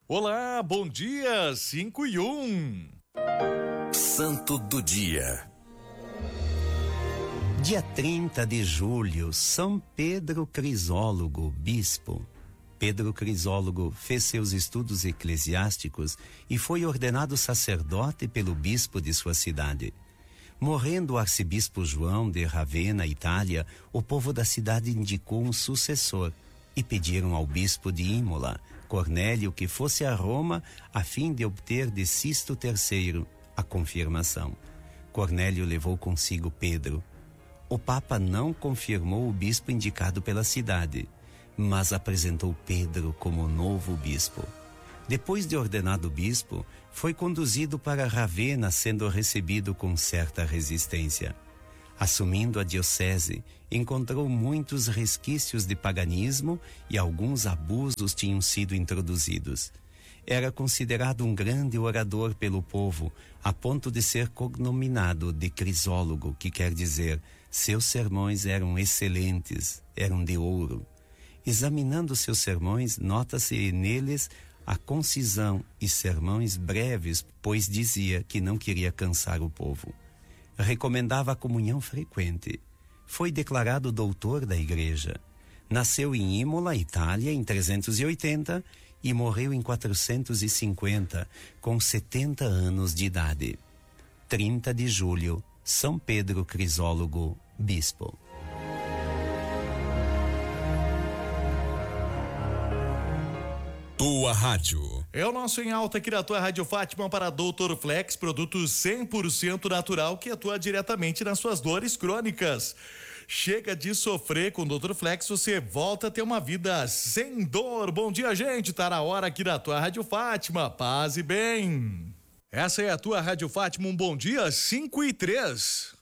Olá, bom dia, 5:01. Santo do Dia. Dia 30 de julho, São Pedro Crisólogo, bispo. Pedro Crisólogo fez seus estudos eclesiásticos e foi ordenado sacerdote pelo bispo de sua cidade. Morrendo o arcebispo João de Ravenna, Itália, o povo da cidade indicou um sucessor e pediram ao bispo de Imola, Cornélio, que fosse a Roma a fim de obter de Sisto III a confirmação. Cornélio levou consigo Pedro. O Papa não confirmou o bispo indicado pela cidade, mas apresentou Pedro como novo bispo. Depois de ordenado bispo, foi conduzido para Ravenna, sendo recebido com certa resistência. Assumindo a diocese, encontrou muitos resquícios de paganismo e alguns abusos tinham sido introduzidos. Era considerado um grande orador pelo povo, a ponto de ser cognominado de Crisólogo, que quer dizer, seus sermões eram excelentes, eram de ouro. Examinando seus sermões, nota-se neles a concisão e sermões breves, pois dizia que não queria cansar o povo. Recomendava a comunhão frequente. Foi declarado doutor da igreja. Nasceu em Imola, Itália, em 380 e morreu em 450, com 70 anos de idade. 30 de julho, São Pedro Crisólogo, bispo. Tua Rádio. É o nosso Em Alta aqui da tua Rádio Fátima para Doutor Flex, produto 100% natural que atua diretamente nas suas dores crônicas. Chega de sofrer com o Doutor Flex, você volta a ter uma vida sem dor. Bom dia, gente, tá na hora aqui da tua Rádio Fátima, paz e bem. Essa é a tua Rádio Fátima, um bom dia, 5:03.